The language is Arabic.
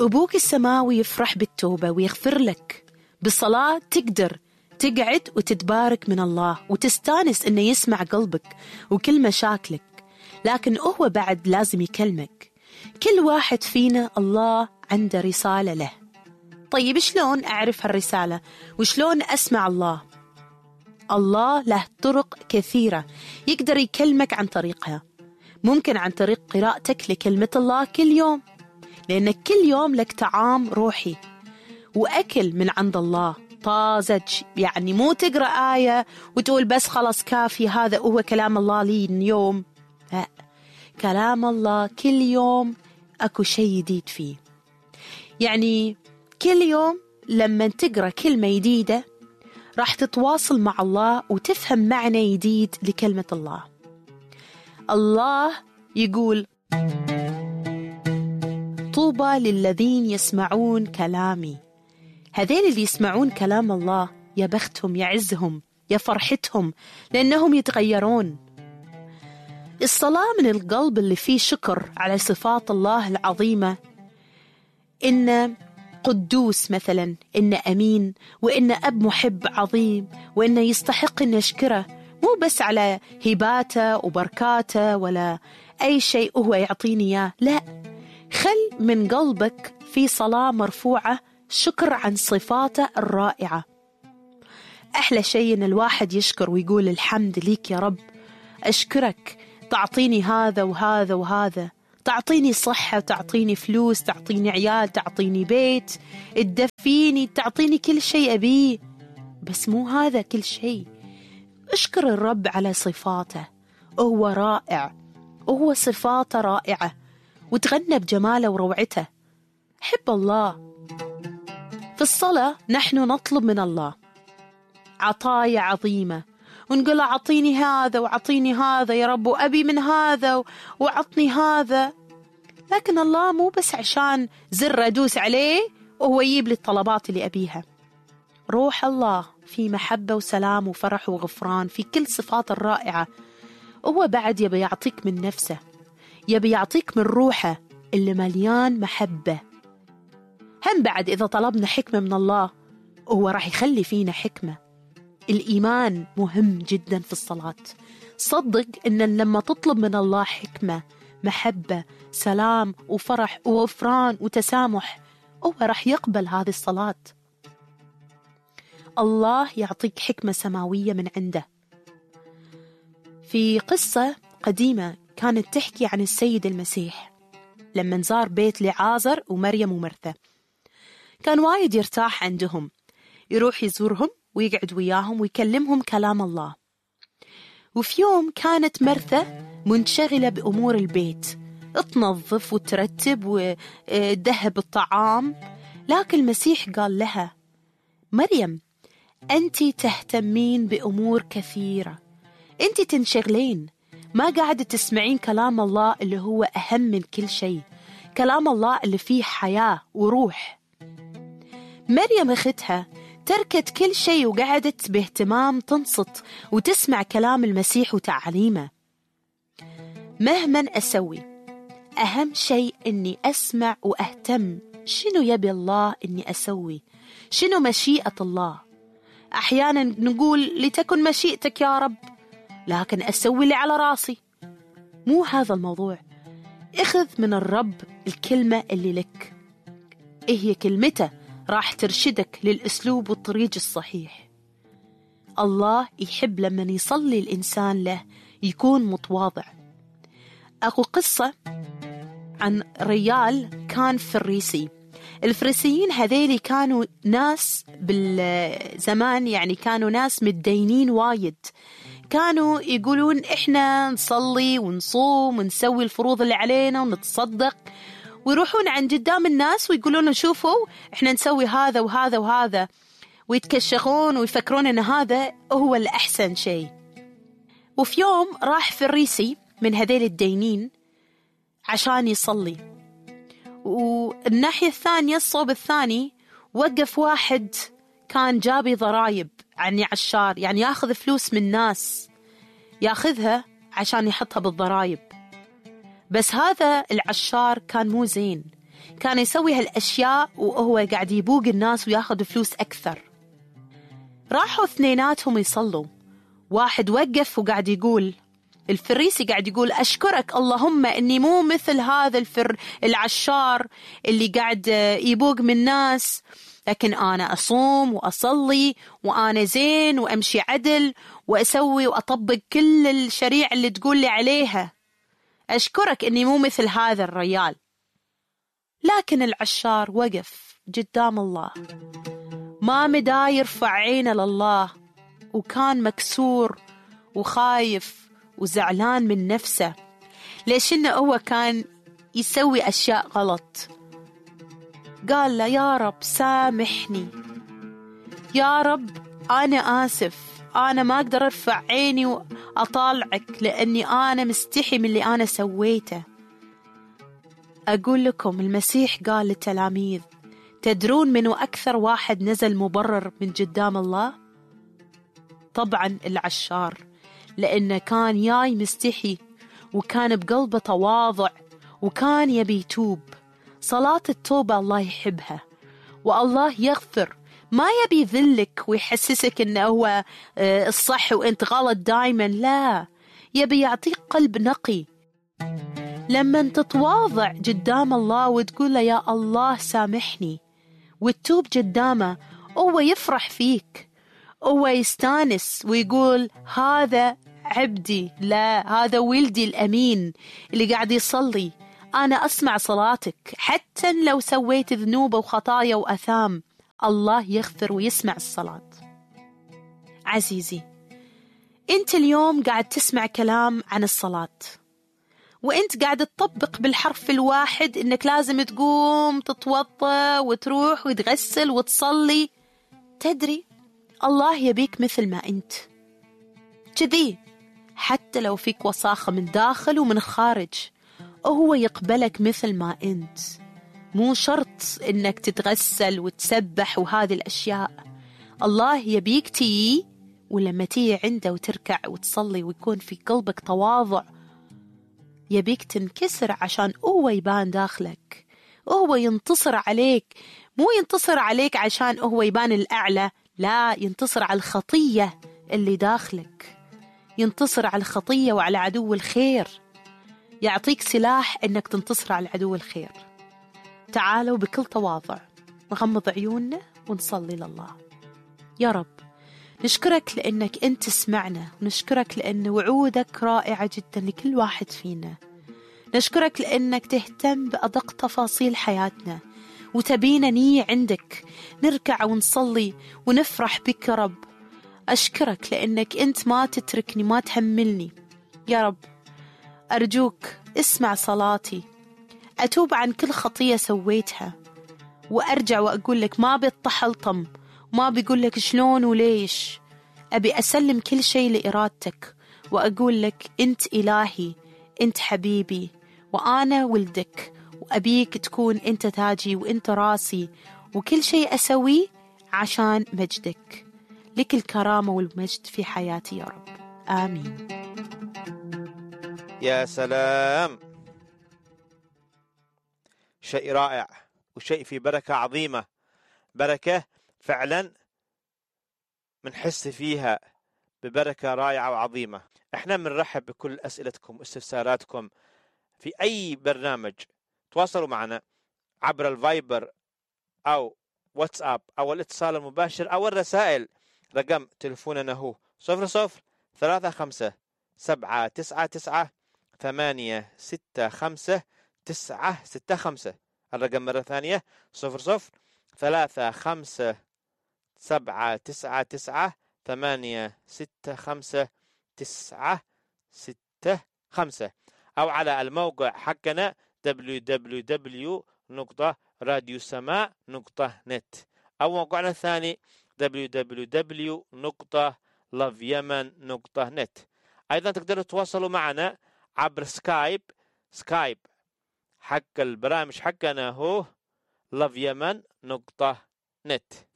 أبوك السماوي يفرح بالتوبة ويغفر لك. بالصلاة تقدر تقعد وتتبارك من الله وتستانس إنه يسمع قلبك وكل مشاكلك، لكن هو بعد لازم يكلمك. كل واحد فينا الله عنده رسالة له. طيب شلون أعرف هالرسالة وشلون أسمع الله؟ الله له طرق كثيرة يقدر يكلمك عن طريقها. ممكن عن طريق قراءتك لكلمة الله كل يوم، لأنك كل يوم لك طعام روحي وأكل من عند الله طازج. يعني مو تقرأ آية وتقول بس خلاص كافي هذا هو كلام الله لي اليوم، لا، كلام الله كل يوم أكو شيء جديد فيه. يعني كل يوم لما تقرأ كلمة جديدة راح تتواصل مع الله وتفهم معنى جديد لكلمة الله. الله يقول طوبى للذين يسمعون كلامي. هذين اللي يسمعون كلام الله يا بختهم، يا عزهم، يا فرحتهم، لأنهم يتغيرون. الصلاة من القلب اللي فيه شكر على صفات الله العظيمة، إن قدوس مثلا، إن أمين، وإن أب محب عظيم، وإنه يستحق أن نشكره، مو بس على هباته وبركاته ولا أي شيء هو يعطيني إياه، لا، خل من قلبك في صلاة مرفوعة شكر عن صفاته الرائعة. أحلى شيء إن الواحد يشكر ويقول الحمد ليك يا رب، أشكرك تعطيني هذا وهذا وهذا، تعطيني صحة، تعطيني فلوس، تعطيني عيال، تعطيني بيت، تدفيني، تعطيني كل شيء أبيه. بس مو هذا كل شيء، اشكر الرب على صفاته، هو رائع، هو صفاته رائعة، وتغنى بجماله وروعته. حب الله. في الصلاة نحن نطلب من الله عطايا عظيمة، ونقول أعطيني هذا وعطيني هذا يا رب، وأبي من هذا وعطني هذا. لكن الله مو بس عشان زر أدوس عليه وهو يجيب لي الطلبات اللي أبيها. روح الله في محبة وسلام وفرح وغفران، في كل صفات الرائعة. هو بعد يبي يعطيك من نفسه، يبي يعطيك من روحه اللي مليان محبة. هم بعد إذا طلبنا حكمة من الله هو راح يخلي فينا حكمة. الإيمان مهم جدا في الصلاة. صدق إن لما تطلب من الله حكمة، محبة، سلام وفرح وغفران وتسامح، هو راح يقبل هذه الصلاة. الله يعطيك حكمة سماوية من عنده. في قصة قديمة كانت تحكي عن السيد المسيح لما زار بيت لعازر ومريم ومرثا، كان وايد يرتاح عندهم، يروح يزورهم ويقعد وياهم ويكلمهم كلام الله. وفي يوم كانت مرثا منشغلة بأمور البيت، تنظف وترتب وتذهب الطعام، لكن المسيح قال لها مريم أنت تهتمين بأمور كثيرة، أنت تنشغلين، ما قاعدة تسمعين كلام الله اللي هو أهم من كل شيء، كلام الله اللي فيه حياة وروح. مريم أختها تركت كل شيء وقعدت باهتمام تنصت وتسمع كلام المسيح وتعاليمه. مهما أسوي، أهم شيء أني أسمع وأهتم شنو يبي الله أني أسوي، شنو مشيئة الله. أحيانا نقول لتكن مشيئتك يا رب، لكن أسوي اللي على راسي. مو هذا الموضوع. اخذ من الرب الكلمة اللي لك، إيه هي كلمته راح ترشدك للأسلوب والطريق الصحيح. الله يحب لما يصلي الإنسان له يكون متواضع. أكو قصة عن رجال كان فريسي. الفريسيين هذيلي كانوا ناس بالزمان، يعني كانوا ناس متدينين وايد، كانوا يقولون إحنا نصلي ونصوم ونسوي الفروض اللي علينا ونتصدق، ويروحون عن قدام الناس ويقولون شوفوا إحنا نسوي هذا وهذا وهذا، ويتكشخون ويفكرون إن هذا هو الأحسن شيء. وفي يوم راح فريسي من هذيل الدينين عشان يصلي، والناحية الثانية الصوب الثاني وقف واحد كان جابي ضرايب، يعني عشار، يعني ياخذ فلوس من الناس ياخذها عشان يحطها بالضرايب. بس هذا العشار كان مو زين، كان يسوي هالأشياء وهو قاعد يبوق الناس وياخذ فلوس أكثر. راحوا اثنيناتهم يصلوا، واحد وقف وقاعد يقول، الفريسي قاعد يقول أشكرك اللهم إني مو مثل هذا العشار اللي قاعد يبوق من الناس، لكن أنا أصوم وأصلي وأنا زين وأمشي عدل وأسوي وأطبق كل الشريعة اللي تقول لي عليها. أشكرك إني مو مثل هذا الرجال. لكن العشار وقف قدام الله، ما مدا يرفع عينه لله، وكان مكسور وخايف وزعلان من نفسه، ليش إنه هو كان يسوي أشياء غلط. قال له يا رب سامحني، يا رب أنا آسف، أنا ما أقدر أرفع عيني وأطالعك لأني أنا مستحي من اللي أنا سويته. أقول لكم المسيح قال للتلاميذ، تدرون منو أكثر واحد نزل مبرر من قدام الله؟ طبعا العشار، لأنه كان جاي مستحي وكان بقلبه تواضع وكان يبي يتوب. صلاة التوبة الله يحبها والله يغفر، ما يبي يذلك ويحسسك إنه هو الصح وإنت غلط دايما، لا، يبي يعطيك قلب نقي. لما تتواضع قدام الله وتقول له يا الله سامحني وتتوب قدامه، هو يفرح فيك، هو يستانس ويقول هذا عبدي، لا هذا ولدي الأمين اللي قاعد يصلي، أنا أسمع صلاتك حتى لو سويت ذنوب وخطايا وأثام، الله يغفر ويسمع الصلاة. عزيزي، أنت اليوم قاعد تسمع كلام عن الصلاة، وأنت قاعد تطبق بالحرف الواحد إنك لازم تقوم تتوضأ وتروح وتغسل وتصلي. تدري الله يبيك مثل ما أنت كذي، حتى لو فيك وساخة من داخل ومن خارج، هو يقبلك مثل ما أنت. مو شرط إنك تتغسل وتسبح وهذه الأشياء، الله يبيك تيجي، ولما تيجي عنده وتركع وتصلي ويكون في قلبك تواضع، يبيك تنكسر عشان هو يبان داخلك، هو ينتصر عليك. مو ينتصر عليك عشان هو يبان الأعلى، لا، ينتصر على الخطية اللي داخلك، ينتصر على الخطية وعلى عدو الخير، يعطيك سلاح إنك تنتصر على عدو الخير. تعالوا بكل تواضع نغمض عيوننا ونصلي لله. يا رب نشكرك لأنك أنت تسمعنا، ونشكرك لأن وعودك رائعة جدا لكل واحد فينا. نشكرك لأنك تهتم بأدق تفاصيل حياتنا وتبينا نيجي عندك نركع ونصلي ونفرح بك يا رب. أشكرك لأنك أنت ما تتركني، ما تهملني. يا رب أرجوك اسمع صلاتي، أتوب عن كل خطية سويتها، وأرجع وأقول لك ما بيطحلطم، ما بيقول لك شلون وليش، أبي أسلم كل شيء لإرادتك، وأقول لك أنت إلهي، أنت حبيبي، وأنا ولدك، وأبيك تكون أنت تاجي وأنت راسي، وكل شيء أسويه عشان مجدك. لك الكرامة والمجد في حياتي يا رب، آمين. يا سلام، شيء رائع وشيء في بركة عظيمة، بركة فعلا منحس فيها ببركة رائعة وعظيمة. احنا منرحب بكل أسئلتكم واستفساراتكم في أي برنامج. تواصلوا معنا عبر الفايبر أو واتساب أو الاتصال المباشر أو الرسائل. رقم تلفوننا هو 00359865 الرقم مرة ثانية 00359865 أو على الموقع حقنا www.radiosama.net أو موقعنا الثاني www.loveyemen.net. أيضا تقدروا تتواصلوا معنا عبر سكايب حق البرامج حقنا هو loveyemen.net.